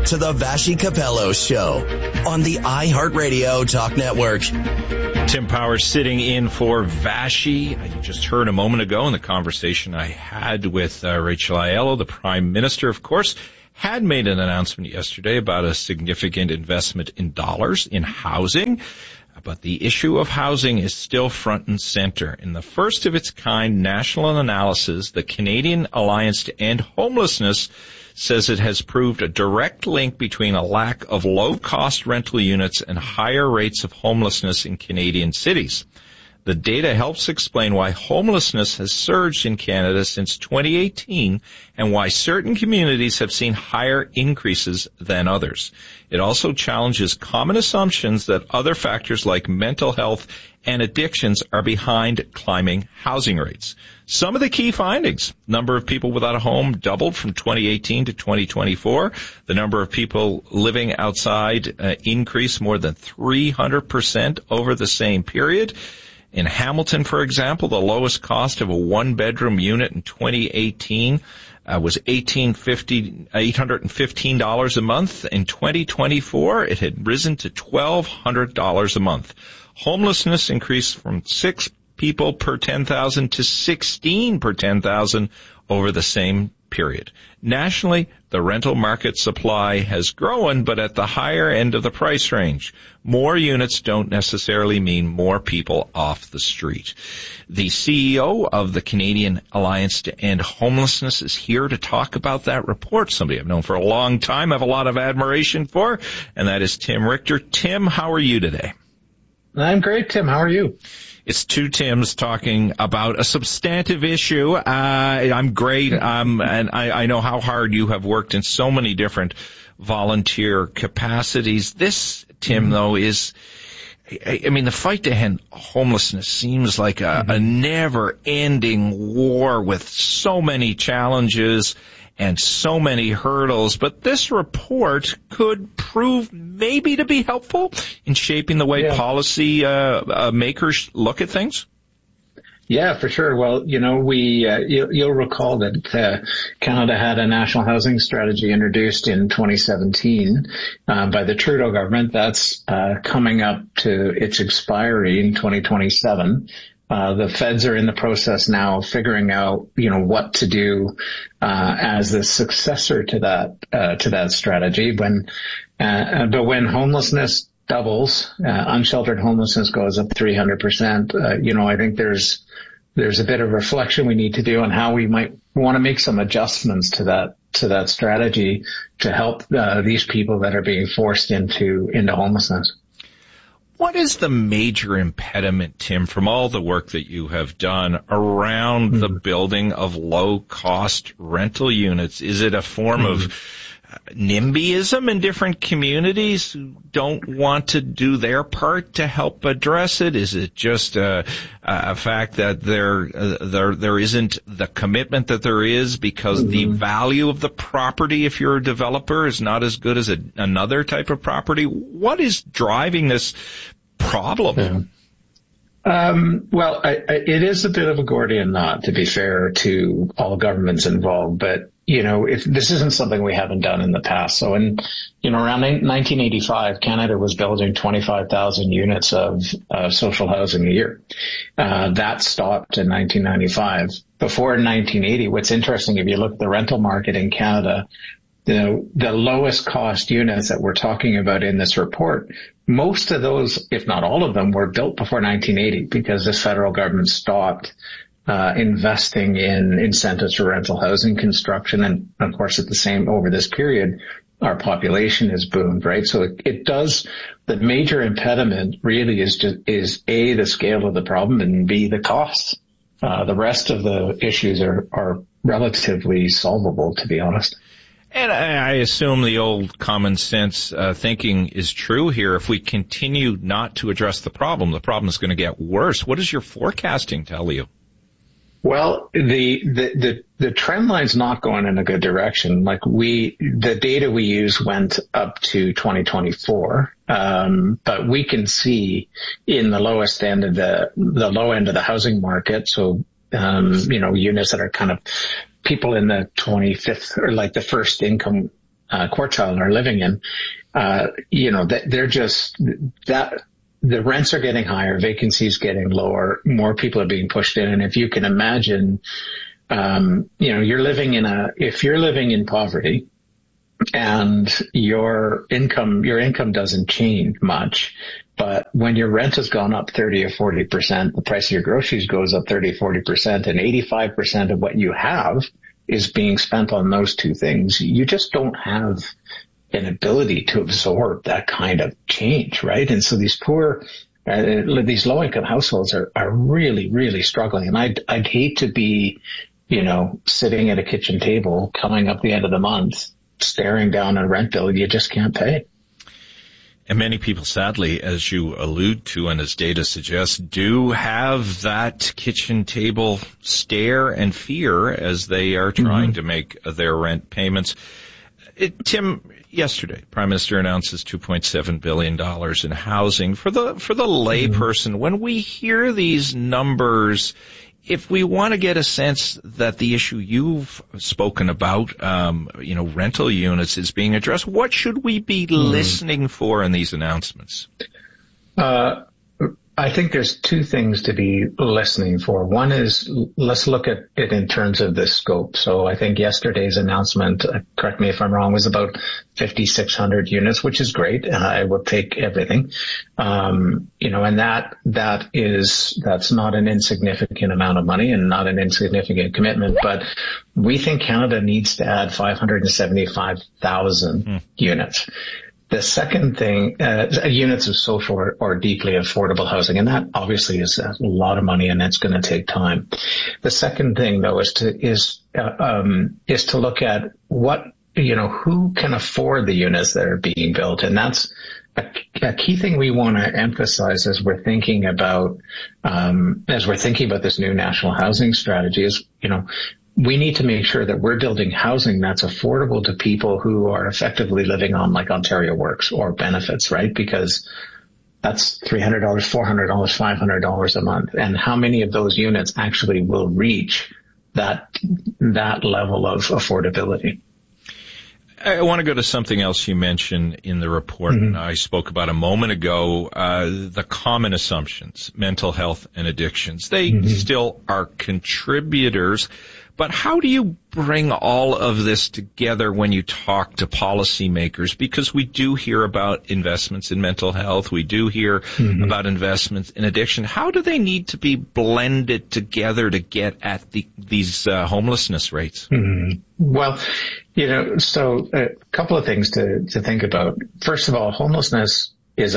to the Vassy Capello Show on the iHeartRadio Talk Network. Tim Powers sitting in for Vassy. You just heard a moment ago in the conversation I had with Rachel Aiello, the Prime Minister, of course, had made an announcement yesterday about a significant investment in dollars in housing. But the issue of housing is still front and center. In the first of its kind national analysis, the Canadian Alliance to End Homelessness says it has proved a direct link between a lack of low-cost rental units and higher rates of homelessness in Canadian cities. The data helps explain why homelessness has surged in Canada since 2018 and why certain communities have seen higher increases than others. It also challenges common assumptions that other factors like mental health and addictions are behind climbing housing rates. Some of the key findings: number of people without a home doubled from 2018 to 2024. The number of people living outside increased more than 300% over the same period. In Hamilton, for example, the lowest cost of a one-bedroom unit in 2018 was $815 a month. In 2024, it had risen to $1,200 a month. Homelessness increased from 6 people per 10,000 to 16 per 10,000 over the same period. Nationally, the rental market supply has grown, but at the higher end of the price range. More units don't necessarily mean more people off the street. The CEO of the Canadian Alliance to End Homelessness is here to talk about that report, somebody I've known for a long time, I have a lot of admiration for, and that is Tim Richter. Tim, how are you today? I'm great, Tim. How are you? It's two Tims talking about a substantive issue. I'm great. And I know how hard you have worked in so many different volunteer capacities. This, Tim, though, is, I mean, the fight to end homelessness seems like a never-ending war with so many challenges and so many hurdles, but this report could prove maybe to be helpful in shaping the way policy makers look at things. Yeah, for sure. Well, you know, you'll recall that Canada had a national housing strategy introduced in 2017 by the Trudeau government. That's coming up to its expiry in 2027. The feds are in the process now of figuring out, you know, what to do as the successor to that strategy. But when homelessness doubles, unsheltered homelessness goes up 300%. You know, I think there's a bit of reflection we need to do on how we might want to make some adjustments to that strategy to help these people that are being forced into homelessness. What is the major impediment, Tim, from all the work that you have done around the building of low-cost rental units? Is it a form of NIMBYism in different communities who don't want to do their part to help address it? Is it just a fact that there isn't the commitment that there is because the value of the property, if you're a developer, is not as good as another type of property? What is driving this problem? Well, it is a bit of a Gordian knot, to be fair to all governments involved, but you know, if this isn't something we haven't done in the past. So around 1985, Canada was building 25,000 units of social housing a year. That stopped in 1995. Before 1980, what's interesting, if you look at the rental market in Canada, the lowest cost units that we're talking about in this report, most of those, if not all of them, were built before 1980 because the federal government stopped investing in incentives for rental housing construction. And of course, over this period, our population has boomed, right? So it does, the major impediment really is A, the scale of the problem, and B, the cost. The rest of the issues are relatively solvable, to be honest. And I assume the old common sense thinking is true here. If we continue not to address the problem is going to get worse. What does your forecasting tell you? Well, the trend line's not going in a good direction. Like the data we use went up to 2024. But we can see in the lowest end of the low end of the housing market. So, you know, units that are kind of people in the 25th or like the first income quartile are living in, they're just that. The rents are getting higher, vacancies getting lower, more people are being pushed in. And if you can imagine, if you're living in poverty and your income doesn't change much, but when your rent has gone up 30 or 40%, the price of your groceries goes up 30, 40%, and 85% of what you have is being spent on those two things, you just don't have an ability to absorb that kind of change, right? And so these these low-income households are really, really struggling. And I'd hate to be, sitting at a kitchen table coming up the end of the month, staring down a rent bill you just can't pay. And many people, sadly, as you allude to and as data suggests, do have that kitchen table stare and fear as they are trying to make their rent payments. Tim, yesterday, Prime Minister announces $2.7 billion in housing. For the layperson, when we hear these numbers, if we want to get a sense that the issue you've spoken about, rental units is being addressed, what should we be listening for in these announcements? I think there's two things to be listening for. One is, let's look at it in terms of the scope. So I think yesterday's announcement, correct me if I'm wrong, was about 5,600 units, which is great. And I would take everything. And that's not an insignificant amount of money and not an insignificant commitment. But we think Canada needs to add 575,000 units. The second thing, units of social or deeply affordable housing, and that obviously is a lot of money, and it's going to take time. The second thing, though, is to look at who can afford the units that are being built, and that's a key thing we want to emphasize as we're thinking about this new national housing strategy. Is we need to make sure that we're building housing that's affordable to people who are effectively living on like Ontario Works or benefits, right? Because that's $300, $400, $500 a month. And how many of those units actually will reach that level of affordability? I want to go to something else you mentioned in the report, and I spoke about a moment ago, the common assumptions, mental health and addictions. They still are contributors. But how do you bring all of this together when you talk to policymakers? Because we do hear about investments in mental health. We do hear about investments in addiction. How do they need to be blended together to get at these homelessness rates? Well, so a couple of things to think about. First of all, homelessness is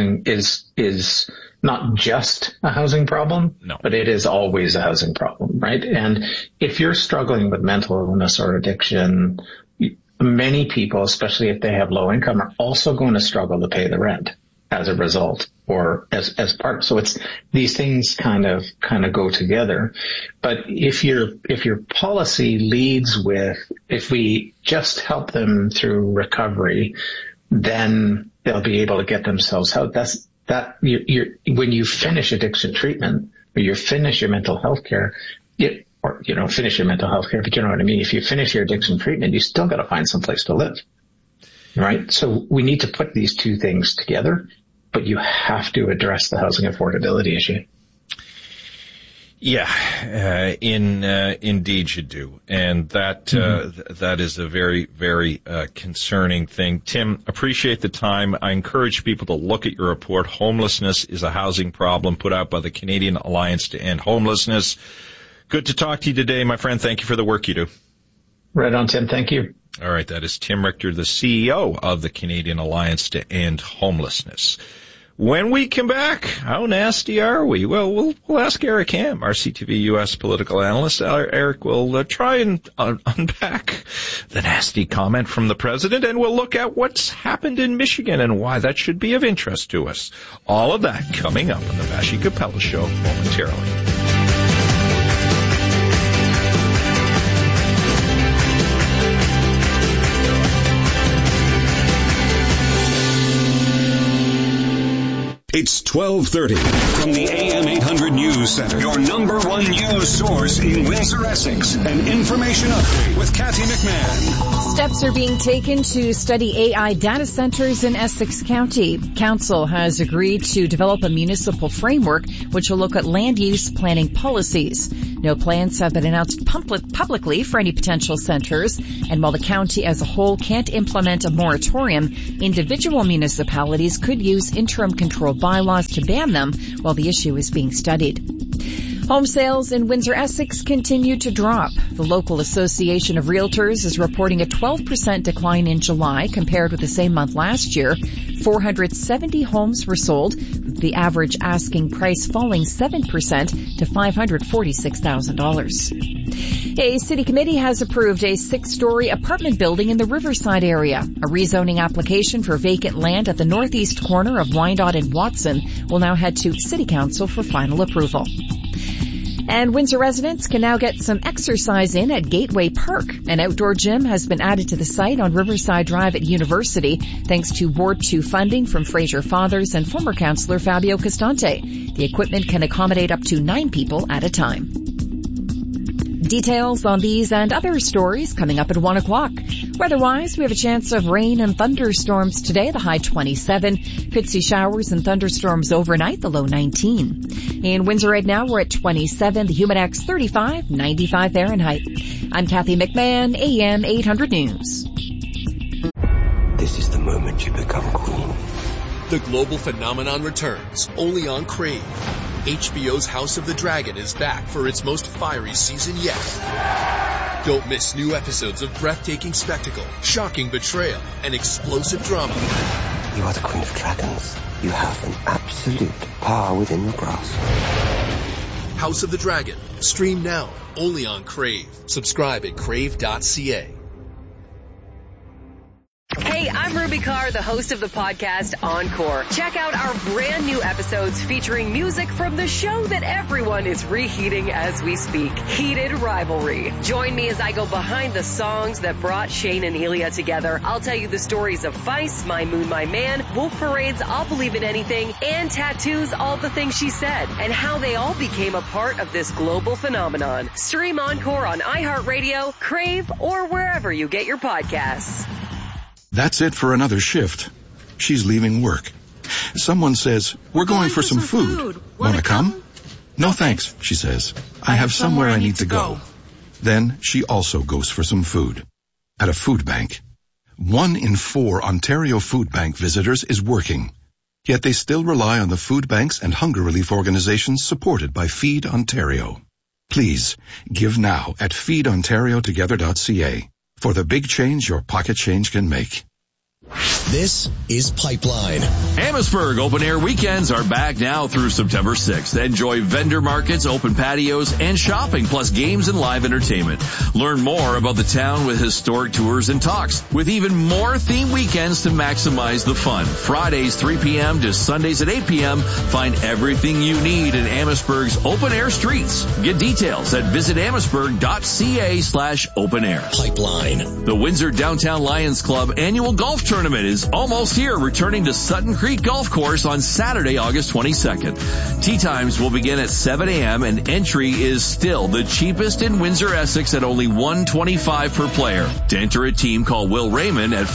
not just a housing problem, but it is always a housing problem, right? And if you're struggling with mental illness or addiction, many people, especially if they have low income, are also going to struggle to pay the rent as a result or as part. So it's these things kind of go together. But if your policy leads with, if we just help them through recovery, then they'll be able to get themselves out. When you finish addiction treatment or you finish your mental health care, finish your mental health care, but you know what I mean? If you finish your addiction treatment, you still got to find some place to live, right? So we need to put these two things together, but you have to address the housing affordability issue. Yeah, indeed you do. And that is a very, very concerning thing. Tim, appreciate the time. I encourage people to look at your report. Homelessness is a housing problem, put out by the Canadian Alliance to End Homelessness. Good to talk to you today, my friend. Thank you for the work you do. Right on, Tim. Thank you. All right, that is Tim Richter, the CEO of the Canadian Alliance to End Homelessness. When we come back, how nasty are we? Well, we'll ask Eric Ham, our CTV U.S. political analyst. Eric will try and unpack the nasty comment from the president, and we'll look at what's happened in Michigan and why that should be of interest to us. All of that coming up on the Vassy Capella Show momentarily. It's 12:30 from the AM 800 News Center, your number one news source in Windsor, Essex. An information update with Kathy McMahon. Steps are being taken to study AI data centers in Essex County. Council has agreed to develop a municipal framework which will look at land use planning policies. No plans have been announced publicly for any potential centers, and while the county as a whole can't implement a moratorium, individual municipalities could use interim control bylaws to ban them while the issue is being studied. Home sales in Windsor, Essex continue to drop. The local Association of Realtors is reporting a 12% decline in July compared with the same month last year. 470 homes were sold, with the average asking price falling 7% to $546,000. A city committee has approved a 6-story apartment building in the Riverside area. A rezoning application for vacant land at the northeast corner of Wyandotte and Watson will now head to City Council for final approval. And Windsor residents can now get some exercise in at Gateway Park. An outdoor gym has been added to the site on Riverside Drive at University, thanks to Ward 2 funding from Fraser Fathers and former councillor Fabio Costante. The equipment can accommodate up to 9 people at a time. Details on these and other stories coming up at 1 o'clock. Weather-wise, we have a chance of rain and thunderstorms today, the high 27. Could see showers and thunderstorms overnight, the low 19. In Windsor right now, we're at 27, the Humidex 35, 95 Fahrenheit. I'm Kathy McMahon, AM 800 News. This is the moment you become queen. The global phenomenon returns, only on Crave. HBO's House of the Dragon is back for its most fiery season yet. Don't miss new episodes of breathtaking spectacle, shocking betrayal, and explosive drama. You are the Queen of Dragons. You have an absolute power within your grasp. House of the Dragon. Stream now, only on Crave. Subscribe at crave.ca. Hey, I'm Ruby Carr, the host of the podcast Encore. Check out our brand new episodes featuring music from the show that everyone is reheating as we speak, Heated Rivalry. Join me as I go behind the songs that brought Shane and Elia together. I'll tell you the stories of Feist, My Moon, My Man, Wolf Parade's I'll Believe in Anything, and Tattoo's All the Things She Said, and how they all became a part of this global phenomenon. Stream Encore on iHeartRadio, Crave, or wherever you get your podcasts. That's it for another shift. She's leaving work. Someone says, we're going for some food. Wanna come? No thanks, she says. I have somewhere I need to go. Then she also goes for some food. At a food bank. 1 in 4 Ontario Food Bank visitors is working. Yet they still rely on the food banks and hunger relief organizations supported by Feed Ontario. Please, give now at feedontariotogether.ca. For the big change your pocket change can make. This is Pipeline. Amherstburg Open Air Weekends are back now through September 6th. Enjoy vendor markets, open patios, and shopping, plus games and live entertainment. Learn more about the town with historic tours and talks, with even more themed weekends to maximize the fun. Fridays 3 p.m. to Sundays at 8 p.m. Find everything you need in Amherstburg's open air streets. Get details at visitamherstburg.ca/open air. Pipeline. The Windsor Downtown Lions Club annual golf tournament is almost here, returning to Sutton Creek Golf Course on Saturday, August 22nd. Tee times will begin at 7 a.m. and entry is still the cheapest in Windsor, Essex at only $125 per player. To enter a team, call Will Raymond at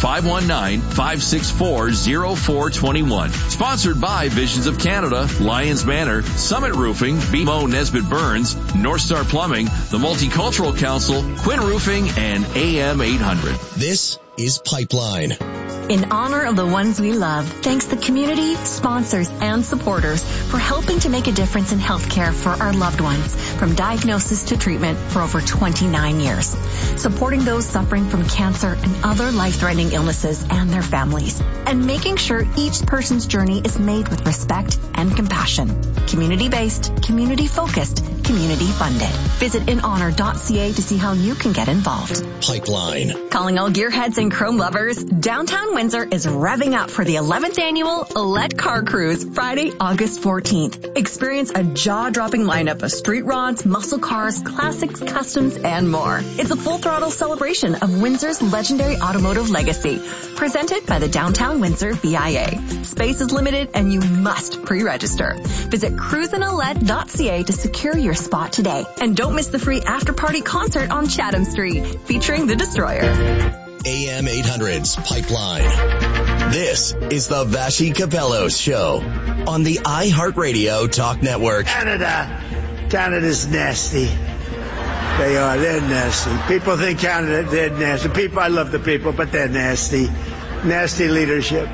519-564-0421. Sponsored by Visions of Canada, Lions Manor, Summit Roofing, BMO Nesbitt Burns, North Star Plumbing, the Multicultural Council, Quinn Roofing, and AM 800. This is Pipeline. In honor of the ones we love, thanks the community, sponsors, and supporters for helping to make a difference in healthcare for our loved ones, from diagnosis to treatment for over 29 years. Supporting those suffering from cancer and other life-threatening illnesses and their families. And making sure each person's journey is made with respect and compassion. Community-based, community-focused, community funded. Visit inhonor.ca to see how you can get involved. Pipeline. Calling all gearheads and chrome lovers, downtown Windsor is revving up for the 11th annual Let Car Cruise, Friday, August 14th. Experience a jaw-dropping lineup of street rods, muscle cars, classics, customs, and more. It's a full-throttle celebration of Windsor's legendary automotive legacy, presented by the Downtown Windsor VIA. Space is limited and you must pre-register. Visit cruisinalette.ca to secure your spot today. And don't miss the free after-party concert on Chatham Street, featuring the Destroyer. AM 800's Pipeline. This is the Vashi Capello Show on the iHeartRadio Talk Network. Canada's nasty. They are. They're nasty. People think Canada, they're nasty. People, I love the people, but they're nasty. Nasty leadership.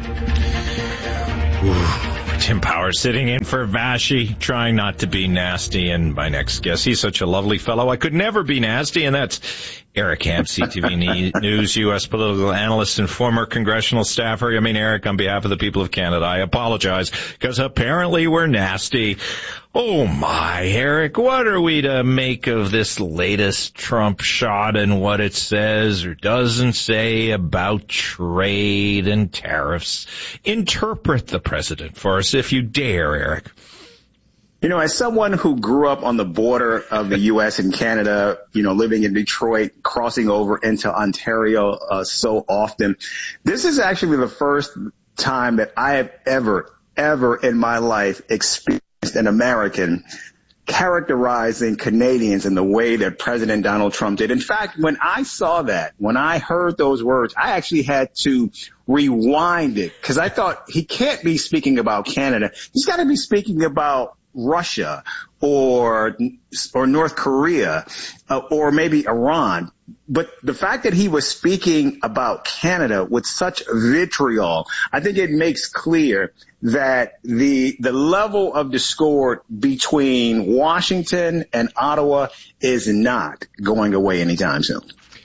Tim Powers sitting in for Vashi, trying not to be nasty. And my next guest, he's such a lovely fellow, I could never be nasty, and that's Eric Hamp, CTV News, U.S. political analyst and former congressional staffer. I mean, Eric, on behalf of the people of Canada, I apologize, because apparently we're nasty. Oh my, Eric, what are we to make of this latest Trump shot and what it says or doesn't say about trade and tariffs? Interpret the president for us, if you dare, Eric. You know, as someone who grew up on the border of the U.S. and Canada, you know, living in Detroit, crossing over into Ontario so often, this is actually the first time that I have ever in my life experienced an American characterizing Canadians in the way that President Donald Trump did. In fact, when I saw that, when I heard those words, I actually had to rewind it because I thought he can't be speaking about Canada. He's got to be speaking about Russia or North Korea or maybe Iran. But the fact that he was speaking about Canada with such vitriol, I think it makes clear that the level of discord between Washington and Ottawa is not going away anytime soon.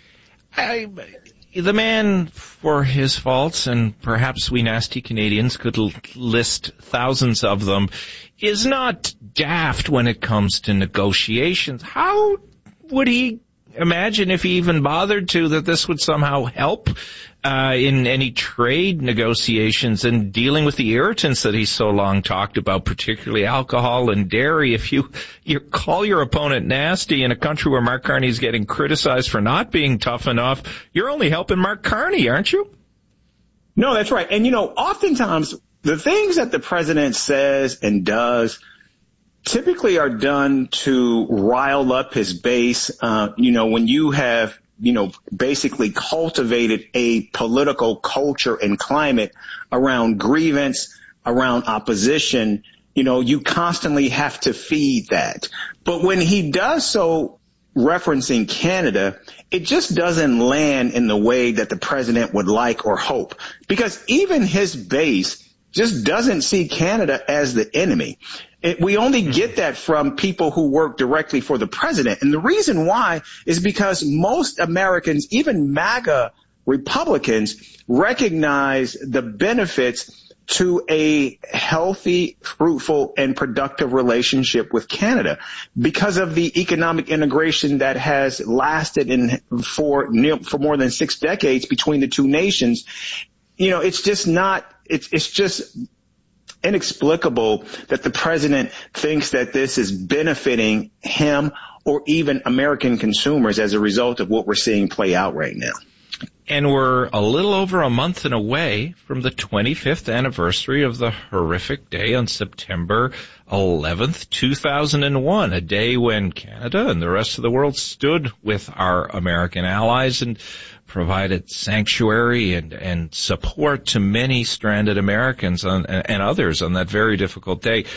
The man, for his faults, and perhaps we nasty Canadians could list thousands of them, is not daft when it comes to negotiations. How would he imagine, if he even bothered to, that this would somehow help in any trade negotiations and dealing with the irritants that he so long talked about, particularly alcohol and dairy? If you call your opponent nasty in a country where Mark Carney is getting criticized for not being tough enough, you're only helping Mark Carney, aren't you? No, that's right. And, you know, oftentimes the things that the president says and does typically are done to rile up his base. You know, when you have, you know, basically cultivated a political culture and climate around grievance, around opposition, you know, you constantly have to feed that. But when he does so referencing Canada, it just doesn't land in the way that the president would like or hope, because even his base just doesn't see Canada as the enemy. We only get that from people who work directly for the president. And the reason why is because most Americans, even MAGA Republicans, recognize the benefits to a healthy, fruitful, and productive relationship with Canada because of the economic integration that has lasted for more than 6 decades between the two nations. You know, it's just not, it's just inexplicable that the president thinks that this is benefiting him or even American consumers as a result of what we're seeing play out right now. And we're a little over a month and away from the 25th anniversary of the horrific day on September 11th, 2001, a day when Canada and the rest of the world stood with our American allies and provided sanctuary and support to many stranded Americans and others on that very difficult day.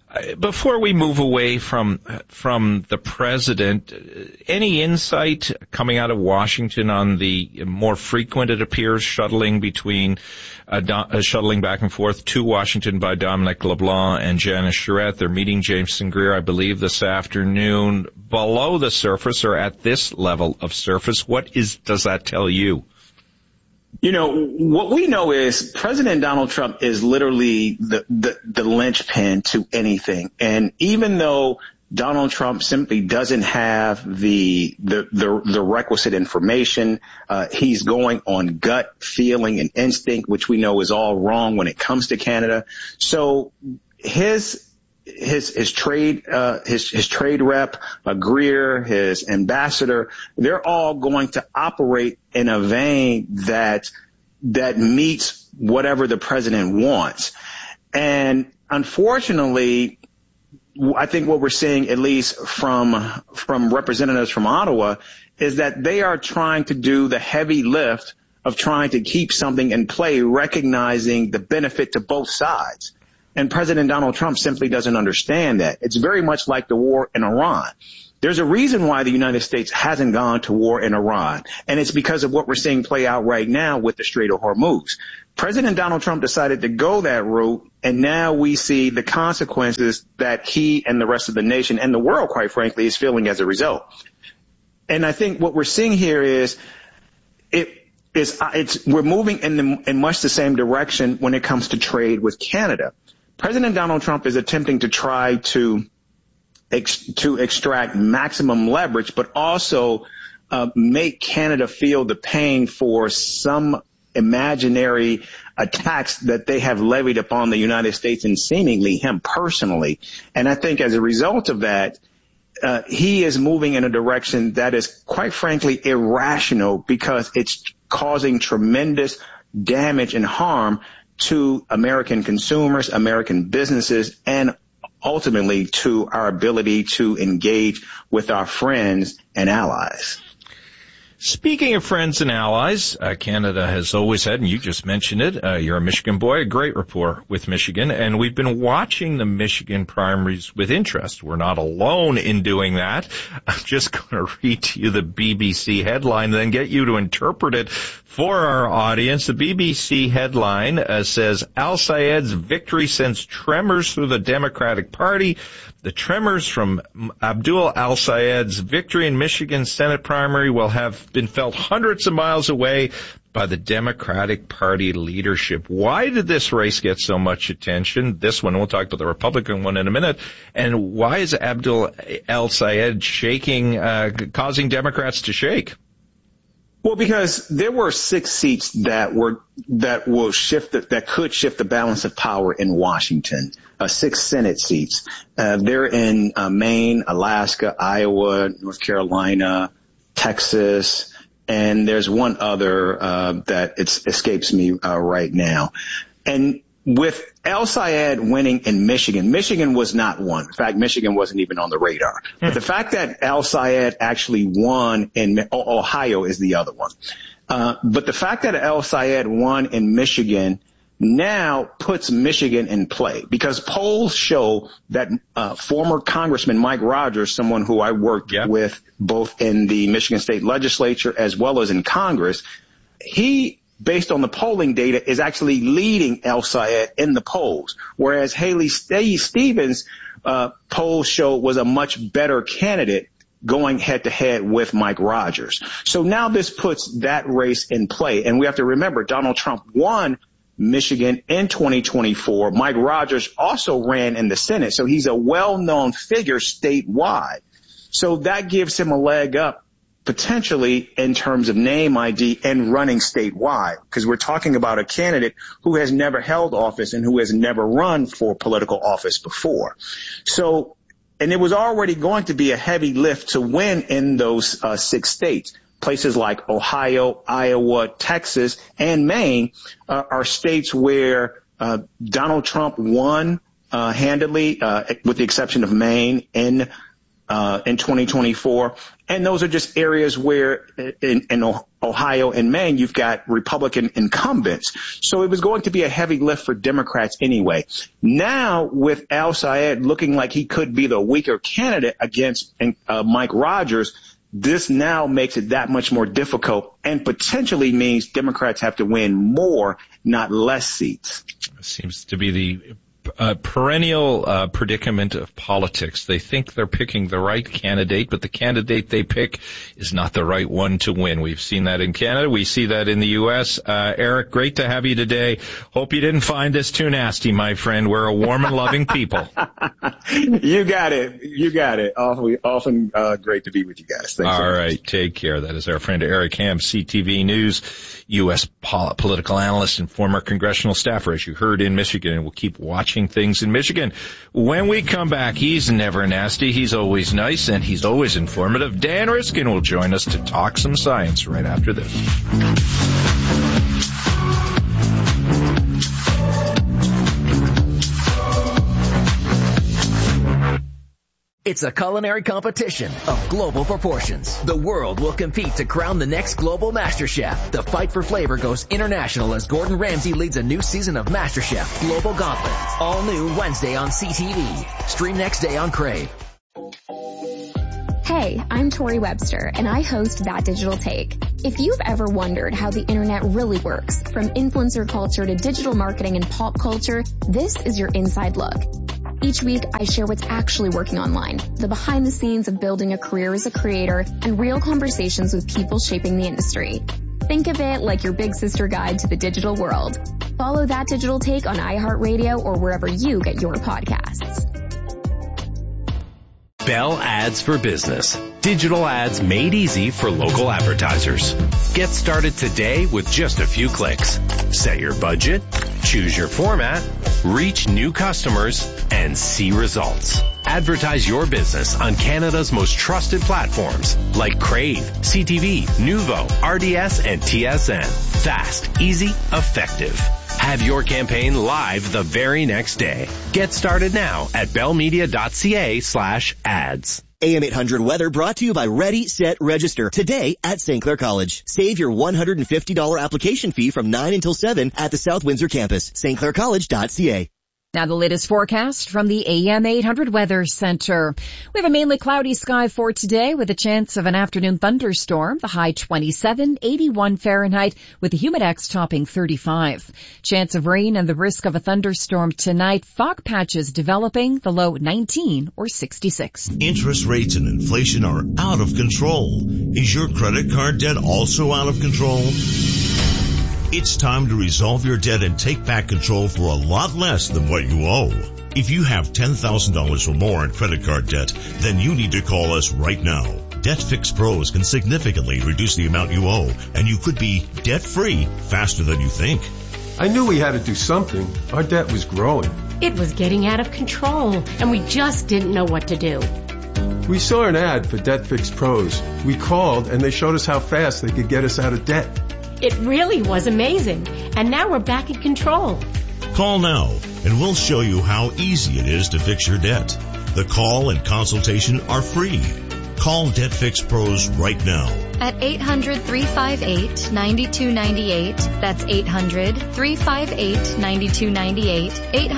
Before we move away from the president, any insight coming out of Washington on the more frequent, it appears, shuttling back and forth to Washington by Dominic LeBlanc and Janice Charette? They're meeting Jameson Greer, I believe, this afternoon. Below the surface, or at this level of surface, what does that tell you? You know, what we know is President Donald Trump is literally the linchpin to anything. And even though Donald Trump simply doesn't have the requisite information. He's going on gut feeling and instinct, which we know is all wrong when it comes to Canada. So his trade rep, Greer, his ambassador, they're all going to operate in a vein that meets whatever the president wants. And unfortunately, I think what we're seeing, at least from representatives from Ottawa, is that they are trying to do the heavy lift of trying to keep something in play, recognizing the benefit to both sides. And President Donald Trump simply doesn't understand that. It's very much like the war in Iran. There's a reason why the United States hasn't gone to war in Iran, and it's because of what we're seeing play out right now with the Strait of Hormuz. President Donald Trump decided to go that route, and now we see the consequences that he and the rest of the nation and the world, quite frankly, is feeling as a result. And I think what we're seeing here is we're moving in much the same direction when it comes to trade with Canada. President Donald Trump is attempting to try to extract maximum leverage, but also make Canada feel the pain for some imaginary attacks that they have levied upon the United States and seemingly him personally. And I think as a result of that, he is moving in a direction that is, quite frankly, irrational, because it's causing tremendous damage and harm to American consumers, American businesses, and ultimately to our ability to engage with our friends and allies. Speaking of friends and allies, Canada has always had, and you just mentioned it, you're a Michigan boy, a great rapport with Michigan, and we've been watching the Michigan primaries with interest. We're not alone in doing that. I'm just going to read to you the BBC headline and then get you to interpret it for our audience. The BBC headline says, Al-Sayed's victory sends tremors through the Democratic Party. The tremors from Abdul Al-Sayed's victory in Michigan's Senate primary will have been felt hundreds of miles away by the Democratic Party leadership. Why did this race get so much attention? This one, we'll talk about the Republican one in a minute. And why is Abdul Al-Sayed causing Democrats to shake? Well, because there were 6 seats that could shift the balance of power in Washington. 6 Senate seats. They're in Maine, Alaska, Iowa, North Carolina, Texas, and there's one other that escapes me right now. And with Al-Sayed winning in Michigan, Michigan was not one. In fact, Michigan wasn't even on the radar. But the fact that Al-Sayed actually won in Ohio is the other one. But the fact that Al-Sayed won in Michigan now puts Michigan in play, because polls show that former Congressman Mike Rogers, someone who I worked with both in the Michigan State Legislature as well as in Congress, he, based on the polling data, is actually leading Al-Sayed in the polls, whereas Haley Stevens' polls show was a much better candidate going head-to-head with Mike Rogers. So now this puts that race in play. And we have to remember, Donald Trump won Michigan in 2024. Mike Rogers also ran in the Senate, so he's a well-known figure statewide. So that gives him a leg up potentially in terms of name ID and running statewide, because we're talking about a candidate who has never held office and who has never run for political office before. So, and it was already going to be a heavy lift to win in those 6 states. Places like Ohio, Iowa, Texas, and Maine are states where Donald Trump won handily, with the exception of Maine in 2024. And those are just areas where in Ohio and Maine, you've got Republican incumbents. So it was going to be a heavy lift for Democrats anyway. Now, with Al-Sayed looking like he could be the weaker candidate against Mike Rogers, this now makes it that much more difficult and potentially means Democrats have to win more, not less seats. Seems to be the perennial predicament of politics. They think they're picking the right candidate, but the candidate they pick is not the right one to win. We've seen that in Canada. We see that in the U.S. Eric, great to have you today. Hope you didn't find this too nasty, my friend. We're a warm and loving people. You got it. Often great to be with you guys. Thanks. All right. Take care. That is our friend Eric Ham, CTV News, U.S. political analyst and former congressional staffer, as you heard, in Michigan. And we'll keep watching things in Michigan. When we come back, he's never nasty. He's always nice, and he's always informative. Dan Riskin will join us to talk some science right after this. It's a culinary competition of global proportions. The world will compete to crown the next global MasterChef. The fight for flavor goes international as Gordon Ramsay leads a new season of MasterChef Global Gauntlet. All new Wednesday on CTV. Stream next day on Crave. Hey, I'm Tori Webster, and I host That Digital Take. If you've ever wondered how the internet really works, from influencer culture to digital marketing and pop culture, this is your inside look. Each week, I share what's actually working online, the behind the scenes of building a career as a creator, and real conversations with people shaping the industry. Think of it like your big sister guide to the digital world. Follow That Digital Take on iHeartRadio or wherever you get your podcasts. Bell Ads for Business. Digital ads made easy for local advertisers. Get started today with just a few clicks. Set your budget, choose your format, reach new customers, and see results. Advertise your business on Canada's most trusted platforms like Crave, CTV, Nuvo, RDS, and TSN. Fast, easy, effective. Have your campaign live the very next day. Get started now at bellmedia.ca/ads. AM 800 weather brought to you by Ready, Set, Register today at St. Clair College. Save your $150 application fee from 9 until 7 at the South Windsor campus. stclaircollege.ca. Now the latest forecast from the AM 800 Weather Center. We have a mainly cloudy sky for today with a chance of an afternoon thunderstorm. The high 27, 81 Fahrenheit with the humidex topping 35. Chance of rain and the risk of a thunderstorm tonight. Fog patches developing, the low 19 or 66. Interest rates and inflation are out of control. Is your credit card debt also out of control? It's time to resolve your debt and take back control for a lot less than what you owe. If you have $10,000 or more in credit card debt, then you need to call us right now. Debt Fix Pros can significantly reduce the amount you owe, and you could be debt-free faster than you think. I knew we had to do something. Our debt was growing. It was getting out of control, and we just didn't know what to do. We saw an ad for Debt Fix Pros. We called, and they showed us how fast they could get us out of debt. It really was amazing, and now we're back in control. Call now, and we'll show you how easy it is to fix your debt. The call and consultation are free. Call Debt Fix Pros right now. At 800-358-9298. That's 800-358-9298.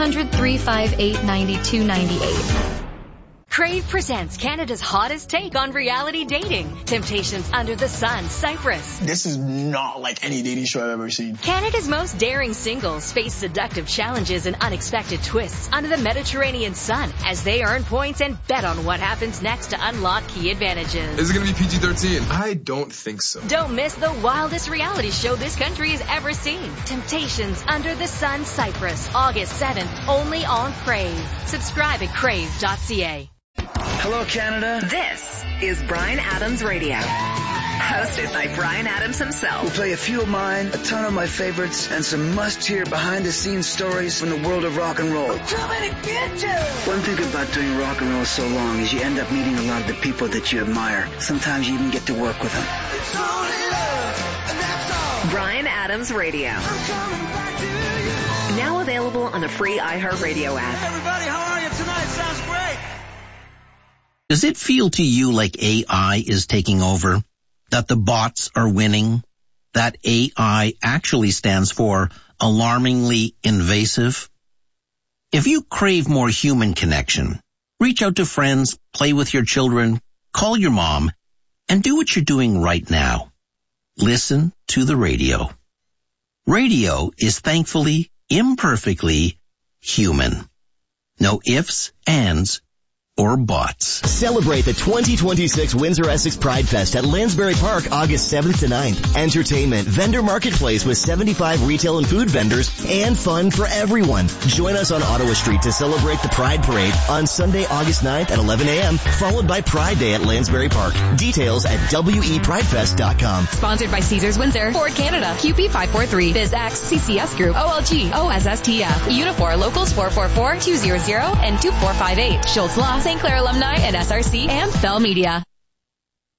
800-358-9298. Crave presents Canada's hottest take on reality dating. Temptations Under the Sun, Cyprus. This is not like any dating show I've ever seen. Canada's most daring singles face seductive challenges and unexpected twists under the Mediterranean sun as they earn points and bet on what happens next to unlock key advantages. Is it going to be PG-13? I don't think so. Don't miss the wildest reality show this country has ever seen. Temptations Under the Sun, Cyprus, August 7th, only on Crave. Subscribe at crave.ca. Hello, Canada. This is Bryan Adams Radio, hosted by Bryan Adams himself. We'll play a few of mine, a ton of my favorites, and some must-hear behind-the-scenes stories from the world of rock and roll. We're coming to get you! One thing about doing rock and roll so long is you end up meeting a lot of the people that you admire. Sometimes you even get to work with them. It's only love, and that's all. Bryan Adams Radio. I'm coming back to you. Now available on the free iHeartRadio app. Hey, everybody, how are you tonight? Sounds great. Does it feel to you like AI is taking over? That the bots are winning? That AI actually stands for alarmingly invasive? If you crave more human connection, reach out to friends, play with your children, call your mom, and do what you're doing right now. Listen to the radio. Radio is thankfully, imperfectly human. No ifs, ands, or buts. Celebrate the 2026 Windsor Essex Pride Fest at Lansbury Park August 7th to 9th. Entertainment, vendor marketplace with 75 retail and food vendors, and fun for everyone. Join us on Ottawa Street to celebrate the Pride Parade on Sunday, August 9th at 11 a.m., followed by Pride Day at Lansbury Park. Details at wepridefest.com. Sponsored by Caesars Windsor, Ford Canada, QP543, BizX, CCS Group, OLG, OSSTF, Unifor, Locals 444-200 and 2458, Schultz Law, St. Clair Alumni, and SRC, and Bell Media.